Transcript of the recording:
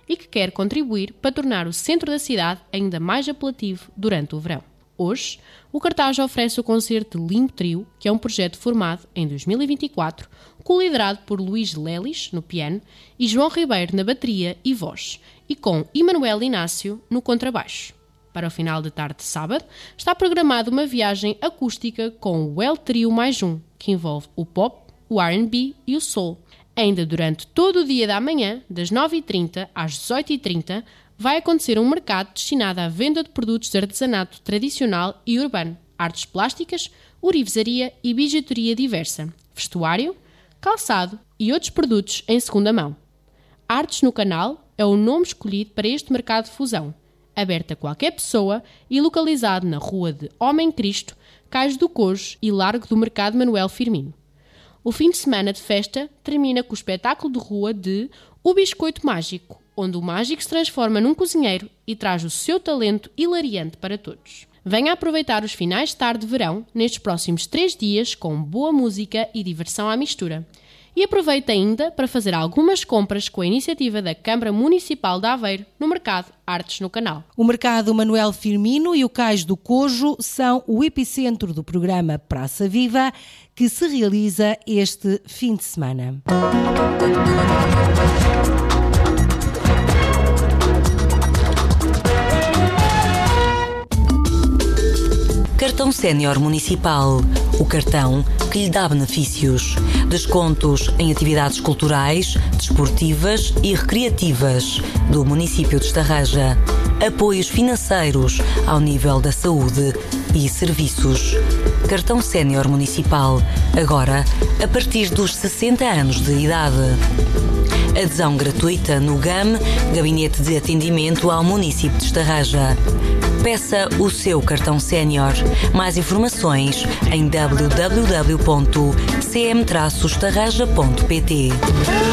e que quer contribuir para tornar o centro da cidade ainda mais apelativo durante o verão. Hoje, o cartaz oferece o concerto de Limbo Trio, que é um projeto formado em 2024, co-liderado por Luís Lelis, no piano, e João Ribeiro na bateria e voz, e com Emanuel Inácio no contrabaixo. Para o final de tarde de sábado, está programada uma viagem acústica com o El Trio Mais Um, que envolve o pop, o R&B e o soul. Ainda durante todo o dia da manhã, das 9h30 às 18h30, vai acontecer um mercado destinado à venda de produtos de artesanato tradicional e urbano, artes plásticas, orivesaria e bijuteria diversa, vestuário, calçado e outros produtos em segunda mão. Artes no Canal é o nome escolhido para este mercado de fusão, aberto a qualquer pessoa e localizado na Rua de Homem Cristo, Cais do Cojo e Largo do Mercado Manuel Firmino. O fim de semana de festa termina com o espetáculo de rua de O Biscoito Mágico, onde o mágico se transforma num cozinheiro e traz o seu talento hilariante para todos. Venha aproveitar os finais de tarde de verão nestes próximos 3 dias com boa música e diversão à mistura. E aproveite ainda para fazer algumas compras com a iniciativa da Câmara Municipal de Aveiro no mercado Artes no Canal. O mercado Manuel Firmino e o Cais do Cojo são o epicentro do programa Praça Viva, que se realiza este fim de semana. Cartão Sénior Municipal, o cartão que lhe dá benefícios. Descontos em atividades culturais, desportivas e recreativas do município de Estarreja. Apoios financeiros ao nível da saúde e serviços. Cartão Sénior Municipal, agora a partir dos 60 anos de idade. Adesão gratuita no GAM, Gabinete de Atendimento ao Município de Estarreja. Peça o seu cartão sénior. Mais informações em www.cm-estarreja.pt.